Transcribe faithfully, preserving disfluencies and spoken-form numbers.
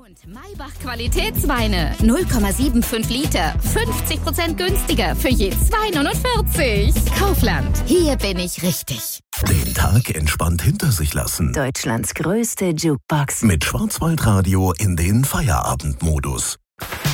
Und Maybach Qualitätsweine. null Komma fünfundsiebzig Liter. fünfzig Prozent günstiger für je zwei Euro neunundvierzig. Kaufland. Hier bin ich richtig. Den Tag entspannt hinter sich lassen. Deutschlands größte Jukebox. Mit Schwarzwaldradio in den Feierabendmodus.